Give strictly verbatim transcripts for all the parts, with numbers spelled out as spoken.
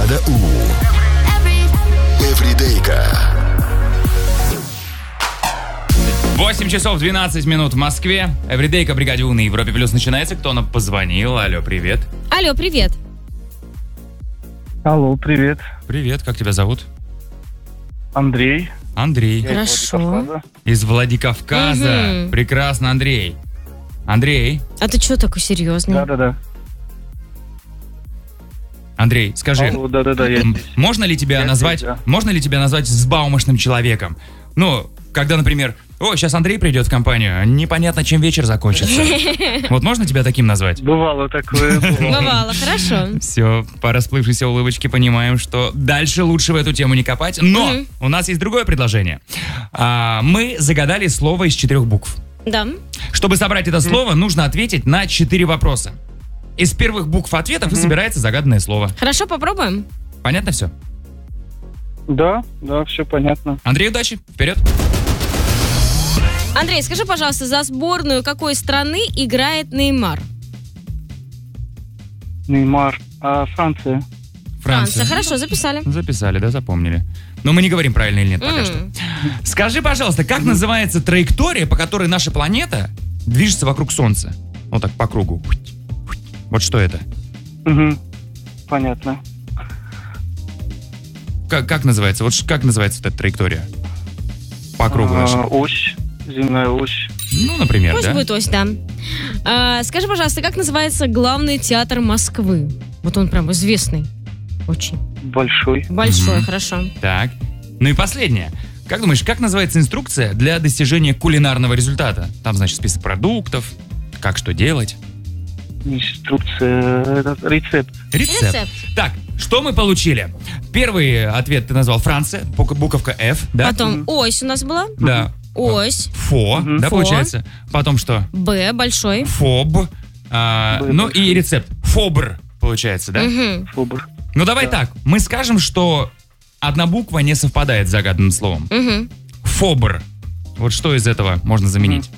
Бригада У. Эвридейка. восемь часов двенадцать минут в Москве. Эвридейка, Бригаде У на Европе Плюс начинается. Кто нам позвонил? Алло, привет. Алло, привет. Алло, привет. Привет, как тебя зовут? Андрей. Андрей. Я из Хорошо. Владикавказа. Из Владикавказа. Мгм. Прекрасно, Андрей. Андрей, А ты что такой серьезный? Да-да-да. Андрей, скажи, Алло, да-да-да, я м- здесь. можно ли тебя Я назвать, здесь, да. можно ли тебя назвать взбаумошным человеком? Ну, когда, например, о, сейчас Андрей придет в компанию, непонятно, чем вечер закончится. Вот можно тебя таким назвать? Бывало такое. бывало. Бывало, хорошо. Все, по расплывшейся улыбочке понимаем, что дальше лучше в эту тему не копать. Но Мгм. у нас есть другое предложение. А, мы загадали слово из четырех букв. Да. Чтобы собрать это слово, нужно ответить на четыре вопроса. Из первых букв ответов и собирается загаданное слово. Хорошо, попробуем. Понятно все? Да, да, все понятно. Андрей, удачи. Вперед. Андрей, скажи, пожалуйста, за сборную какой страны играет Неймар? Неймар. А Франция? Франция. Хорошо, записали. Записали, да, запомнили. Но мы не говорим правильно или нет пока М. что. Скажи, пожалуйста, как называется траектория, по которой наша планета движется вокруг Солнца? Вот так, по кругу. Вот что это? Угу. Понятно. Как, как называется? Вот ш- как называется эта траектория? По кругу А, наша. ось. Земная ось. Ну, например, Пусть да? будет ось, да. А, скажи, пожалуйста, как называется главный театр Москвы? Вот он прям известный. Очень. Большой. Большой, Мгм. хорошо. Так. Ну и последнее. Как думаешь, как называется инструкция для достижения кулинарного результата? Там, значит, список продуктов, как что делать. Инструкция. Этот рецепт. Рецепт. Рецепт. Так, что мы получили? Первый ответ ты назвал Франция, бук- буковка F, да? Потом ось у нас была. Да. Ось. Фо, Мгм. да, Фо. получается? Потом что? Б большой. Фоб. А, Б ну большой. и рецепт. Фобр, получается, да? Мгм. Фобр. Ну давай Да. так, мы скажем, что одна буква не совпадает с загаданным словом. Мгм. Фобр. Вот что из этого можно заменить?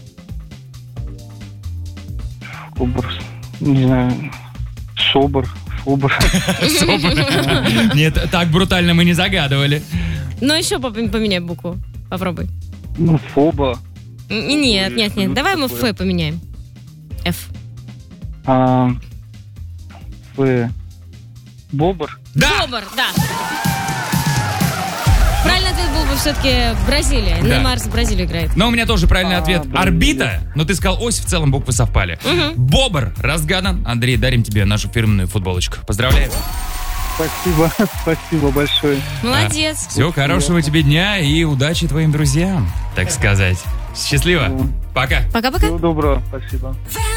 Фобр. Не знаю. Собор. Фобр. Собр. Нет, так брутально мы не загадывали. Ну еще поп- поменяй букву. Попробуй. Ну, фоба. Н- Нет, нет, нет. Ну, Давай мы такое. Ф поменяем. Ф. А, Ф. Бобр. Да! Бобр, да. Правильный ответ был бы все-таки Бразилия. Да. Неймар с Бразилией играет. Но у меня тоже правильный А, ответ. блин. Орбита. Но ты сказал ось, в целом буквы совпали. Мгм. Бобр разгадан. Андрей, дарим тебе нашу фирменную футболочку. Поздравляем. Спасибо. Спасибо большое. Молодец. Все, хорошего тебе дня и удачи твоим друзьям, так сказать. Счастливо. Пока. Пока-пока. Всего доброго. Спасибо.